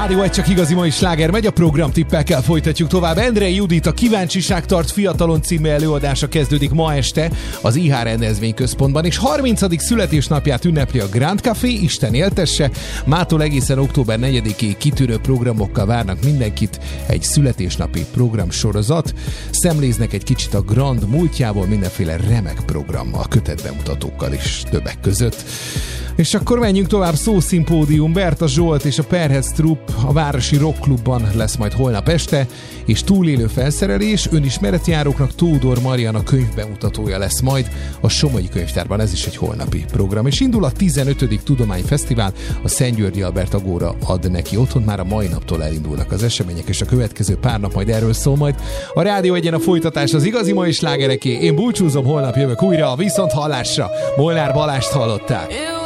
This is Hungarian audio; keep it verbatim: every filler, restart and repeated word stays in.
Rádió egy csak igazi mai sláger megy, a programtippekkel folytatjuk tovább. Endrei Judit, a Kíváncsiság tart fiatalon című előadása kezdődik ma este az i há rendezvényközpontban, és harmincadik születésnapját ünnepli a Grand Café, Isten éltesse. Mától egészen október negyedikéig kitűnő programokkal várnak mindenkit, egy születésnapi programsorozat. Szemléznek egy kicsit a Grand múltjából, mindenféle remek programmal, kötetbemutatókkal is többek között. És akkor menjünk tovább, szószimpódium. Berta Zsolt és a Perhez Trupp a Városi Rock Klubban lesz majd holnap este, és túlélő felszerelés, önismeretjáróknak Tódor Mariana könyvbemutatója lesz majd a Somogyi Könyvtárban, ez is egy holnapi program. És indul a tizenötödik Tudományfesztivál, a Szent Györgyi Albert Agóra ad neki otthon, már a mai naptól elindulnak az események, és a következő pár nap majd erről szól majd. A Rádió Egyen a folytatás az igazi mai slágereké. Én búcsúzom, holnap jövök újra, a viszont hallásra. Molnár Balást hallották.